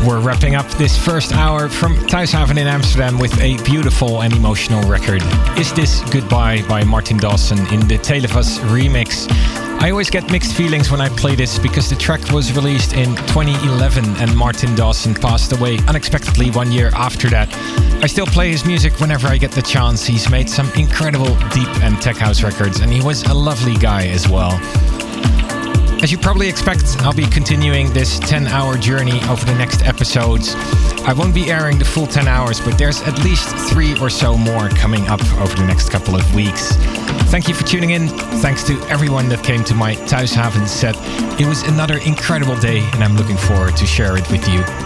We're wrapping up this first hour from Thuishaven in Amsterdam with a beautiful and emotional record. Is This Goodbye by Martin Dawson in the Tale of Us remix. I always get mixed feelings when I play this because the track was released in 2011 and Martin Dawson passed away unexpectedly 1 year after that. I still play his music whenever I get the chance. He's made some incredible deep and tech house records and he was a lovely guy as well. As you probably expect, I'll be continuing this 10-hour journey over the next episodes. I won't be airing the full 10 hours, but there's at least 3 or so more coming up over the next couple of weeks. Thank you for tuning in. Thanks to everyone that came to my Thuishaven set. It was another incredible day, and I'm looking forward to share it with you